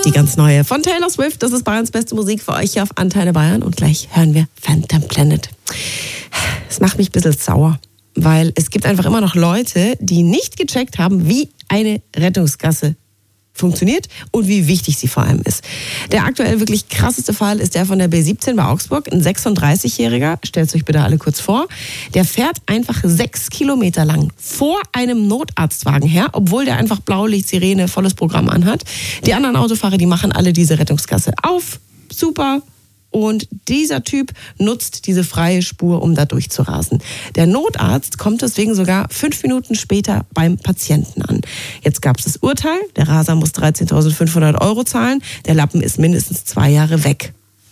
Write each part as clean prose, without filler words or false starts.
Die ganz neue von Taylor Swift. Das ist Bayerns beste Musik für euch hier auf Antenne Bayern. Und gleich hören wir Phantom Planet. Es macht mich ein bisschen sauer, weil es gibt einfach immer noch Leute, die nicht gecheckt haben, wie eine Rettungsgasse funktioniert und wie wichtig sie vor allem ist. Der aktuell wirklich krasseste Fall ist der von der B17 bei Augsburg. Ein 36-Jähriger, stellt euch bitte alle kurz vor, der fährt einfach 6 Kilometer lang vor einem Notarztwagen her, obwohl der einfach Blaulicht, Sirene, volles Programm anhat. Die anderen Autofahrer, die machen alle diese Rettungsgasse auf. Super. Und dieser Typ nutzt diese freie Spur, um da durchzurasen. Der Notarzt kommt deswegen sogar 5 Minuten später beim Patienten an. Jetzt gab es das Urteil, der Raser muss 13.500 € zahlen, der Lappen ist mindestens 2 Jahre weg.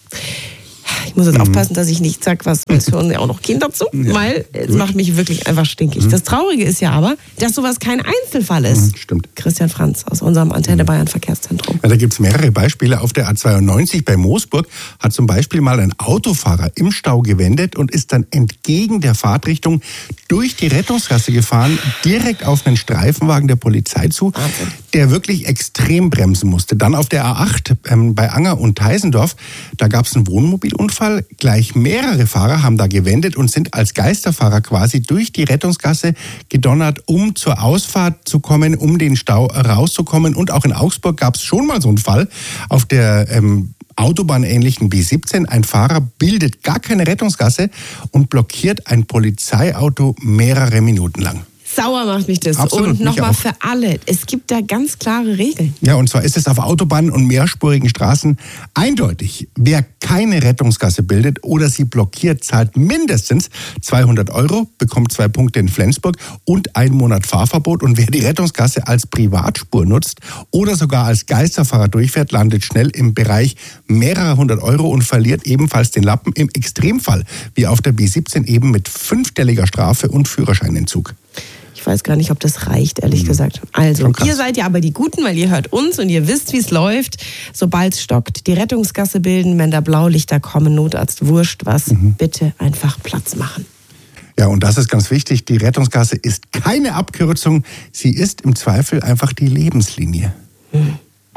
Ich muss jetzt aufpassen, dass ich nicht sage, was hören ja auch noch Kinder zu, weil es macht mich wirklich einfach stinkig. Das Traurige ist ja aber, dass sowas kein Einzelfall ist. Stimmt. Christian Franz aus unserem Antenne Bayern Verkehrszentrum. Ja, da gibt es mehrere Beispiele. Auf der A92 bei Moosburg hat zum Beispiel mal ein Autofahrer im Stau gewendet und ist dann entgegen der Fahrtrichtung durch die Rettungsgasse gefahren, direkt auf einen Streifenwagen der Polizei zu, der wirklich extrem bremsen musste. Dann auf der A8 bei Anger und Teisendorf, da gab es einen Wohnmobilunfall. Gleich mehrere Fahrer haben da gewendet und sind als Geisterfahrer quasi durch die Rettungsgasse gedonnert, um zur Ausfahrt zu kommen, um den Stau rauszukommen. Und auch in Augsburg gab es schon mal so einen Fall auf der autobahnähnlichen B17. Ein Fahrer bildet gar keine Rettungsgasse und blockiert ein Polizeiauto mehrere Minuten lang. Sauer macht mich das. Absolut, und nochmal auch. für alle. Es gibt da ganz klare Regeln. Ja, und zwar ist es auf Autobahnen und mehrspurigen Straßen eindeutig. Wer keine Rettungsgasse bildet oder sie blockiert, zahlt mindestens 200 €, bekommt 2 Punkte in Flensburg und 1 Monat Fahrverbot. Und wer die Rettungsgasse als Privatspur nutzt oder sogar als Geisterfahrer durchfährt, landet schnell im Bereich mehrerer 100 € und verliert ebenfalls den Lappen. Im Extremfall, wie auf der B17, eben mit 5-stelliger Strafe und Führerscheinentzug. Ich weiß gar nicht, ob das reicht, ehrlich gesagt. Also, ihr seid ja aber die Guten, weil ihr hört uns und ihr wisst, wie es läuft. Sobald es stockt, die Rettungsgasse bilden, wenn da Blaulichter kommen, Notarzt, wurscht was, bitte einfach Platz machen. Ja, und das ist ganz wichtig, die Rettungsgasse ist keine Abkürzung, sie ist im Zweifel einfach die Lebenslinie.